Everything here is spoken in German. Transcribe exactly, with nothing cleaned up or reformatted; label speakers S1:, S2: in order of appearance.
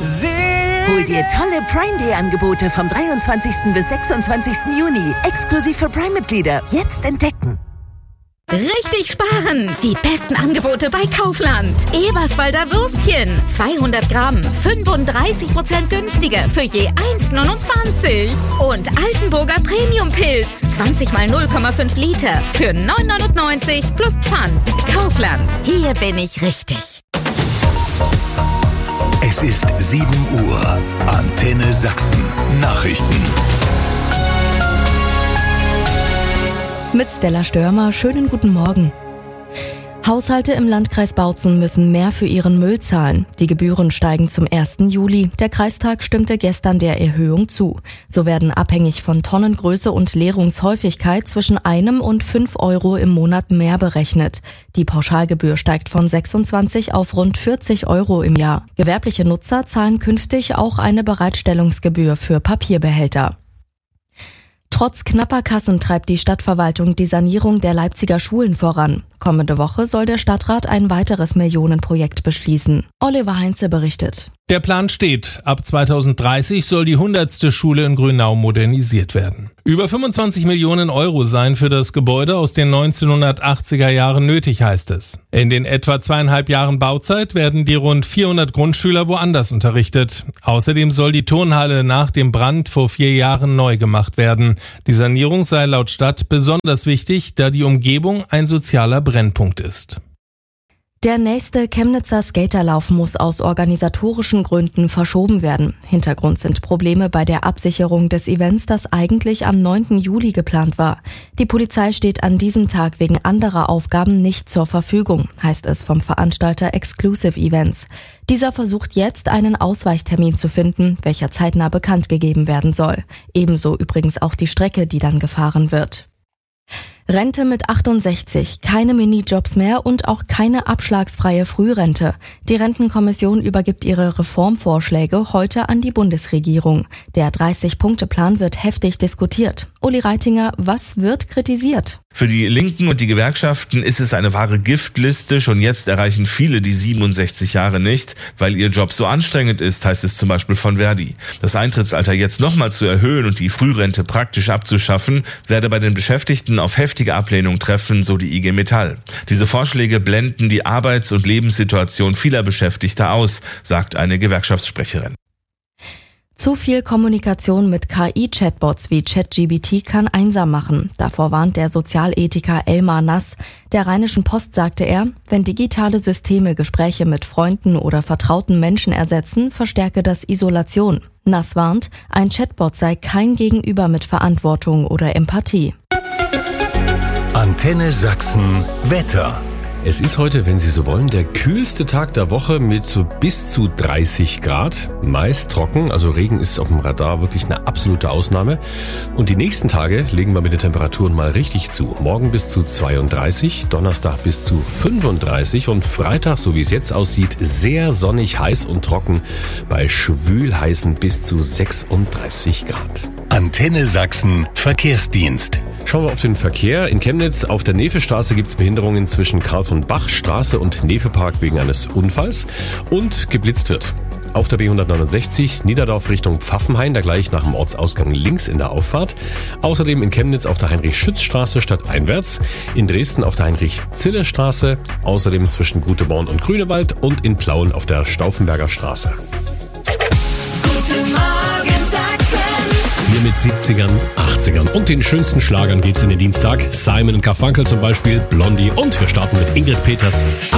S1: Hol dir tolle Prime Day Angebote vom dreiundzwanzigsten bis sechsundzwanzigsten Juni. Exklusiv für Prime-Mitglieder. Jetzt entdecken.
S2: Richtig sparen! Die besten Angebote bei Kaufland. Eberswalder Würstchen. zweihundert Gramm. fünfunddreißig Prozent günstiger für je eins neunundzwanzig. Und Altenburger Premium Pilz. zwanzig mal null Komma fünf Liter für neun neunundneunzig plus Pfand. Kaufland. Hier bin ich richtig.
S3: Es ist sieben Uhr. Antenne Sachsen. Nachrichten.
S4: Mit Stella Störmer, schönen guten Morgen. Haushalte im Landkreis Bautzen müssen mehr für ihren Müll zahlen. Die Gebühren steigen zum ersten Juli. Der Kreistag stimmte gestern der Erhöhung zu. So werden abhängig von Tonnengröße und Leerungshäufigkeit zwischen einem und fünf Euro im Monat mehr berechnet. Die Pauschalgebühr steigt von sechsundzwanzig auf rund vierzig Euro im Jahr. Gewerbliche Nutzer zahlen künftig auch eine Bereitstellungsgebühr für Papierbehälter. Trotz knapper Kassen treibt die Stadtverwaltung die Sanierung der Leipziger Schulen voran. Kommende Woche soll der Stadtrat ein weiteres Millionenprojekt beschließen. Oliver Heinze berichtet.
S5: Der Plan steht. Ab zweitausenddreißig soll die hundertste Schule in Grünau modernisiert werden. Über fünfundzwanzig Millionen Euro seien für das Gebäude aus den neunzehnhundertachtziger Jahren nötig, heißt es. In den etwa zweieinhalb Jahren Bauzeit werden die rund vierhundert Grundschüler woanders unterrichtet. Außerdem soll die Turnhalle nach dem Brand vor vier Jahren neu gemacht werden. Die Sanierung sei laut Stadt besonders wichtig, da die Umgebung ein sozialer Brennpunkt ist.
S4: Der nächste Chemnitzer Skaterlauf muss aus organisatorischen Gründen verschoben werden. Hintergrund sind Probleme bei der Absicherung des Events, das eigentlich am neunten Juli geplant war. Die Polizei steht an diesem Tag wegen anderer Aufgaben nicht zur Verfügung, heißt es vom Veranstalter Exclusive Events. Dieser versucht jetzt, einen Ausweichtermin zu finden, welcher zeitnah bekannt gegeben werden soll. Ebenso übrigens auch die Strecke, die dann gefahren wird. Rente mit achtundsechzig, keine Minijobs mehr und auch keine abschlagsfreie Frührente. Die Rentenkommission übergibt ihre Reformvorschläge heute an die Bundesregierung. Der dreißig-Punkte-Plan wird heftig diskutiert. Uli Reitinger, was wird kritisiert?
S6: Für die Linken und die Gewerkschaften ist es eine wahre Giftliste. Schon jetzt erreichen viele die siebenundsechzig Jahre nicht, weil ihr Job so anstrengend ist, heißt es zum Beispiel von Verdi. Das Eintrittsalter jetzt nochmal zu erhöhen und die Frührente praktisch abzuschaffen, werde bei den Beschäftigten auf heftige Ablehnung treffen, so die I G Metall. Diese Vorschläge blenden die Arbeits- und Lebenssituation vieler Beschäftigter aus, sagt eine Gewerkschaftssprecherin.
S4: Zu viel Kommunikation mit K I-Chatbots wie ChatGPT kann einsam machen. Davor warnt der Sozialethiker Elmar Nass. Der Rheinischen Post sagte er, wenn digitale Systeme Gespräche mit Freunden oder vertrauten Menschen ersetzen, verstärke das Isolation. Nass warnt, ein Chatbot sei kein Gegenüber mit Verantwortung oder Empathie.
S3: Antenne Sachsen Wetter.
S7: Es ist heute, wenn Sie so wollen, der kühlste Tag der Woche mit so bis zu dreißig Grad. Meist trocken, also Regen ist auf dem Radar wirklich eine absolute Ausnahme. Und die nächsten Tage legen wir mit den Temperaturen mal richtig zu. Morgen bis zu zweiunddreißig, Donnerstag bis zu fünfunddreißig und Freitag, so wie es jetzt aussieht, sehr sonnig, heiß und trocken bei schwülheißen bis zu sechsunddreißig Grad.
S3: Antenne Sachsen Verkehrsdienst.
S7: Schauen wir auf den Verkehr. In Chemnitz auf der Nevestraße gibt es Behinderungen zwischen Karl-von-Bach-Straße und Nevepark wegen eines Unfalls und geblitzt wird. Auf der B hundertneunundsechzig Niederdorf Richtung Pfaffenhain, da gleich nach dem Ortsausgang links in der Auffahrt. Außerdem in Chemnitz auf der Heinrich-Schütz-Straße stadteinwärts. In Dresden auf der Heinrich-Zille-Straße. Außerdem zwischen Guteborn und Grünewald und in Plauen auf der Stauffenberger Straße.
S8: Guten Morgen Sachsen.
S7: Hier mit siebzigern, achtzigern und den schönsten Schlagern geht's in den Dienstag. Simon und Garfunkel zum Beispiel, Blondie und wir starten mit Ingrid Peters.